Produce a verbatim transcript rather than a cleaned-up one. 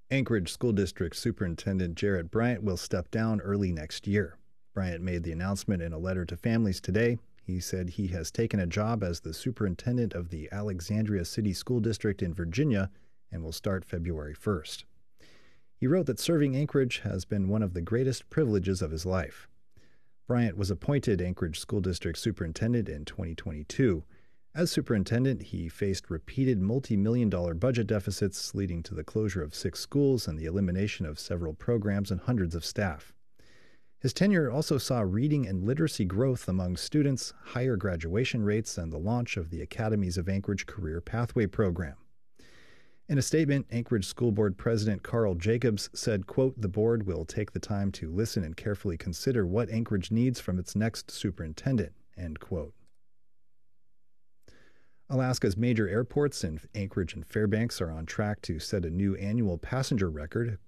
Anchorage School District Superintendent Jarrett Bryant will step down early next year. Bryant made the announcement in a letter to families today. He said he has taken a job as the superintendent of the Alexandria City School District in Virginia and will start February first. He wrote that serving Anchorage has been one of the greatest privileges of his life. Bryant was appointed Anchorage School District Superintendent in twenty twenty-two. As superintendent, he faced repeated multi-million dollar budget deficits, leading to the closure of six schools and the elimination of several programs and hundreds of staff. His tenure also saw reading and literacy growth among students, higher graduation rates, and the launch of the Academies of Anchorage Career Pathway program. In a statement, Anchorage School Board President Carl Jacobs said, quote, "The board will take the time to listen and carefully consider what Anchorage needs from its next superintendent," end quote. Alaska's major airports in Anchorage and Fairbanks are on track to set a new annual passenger record,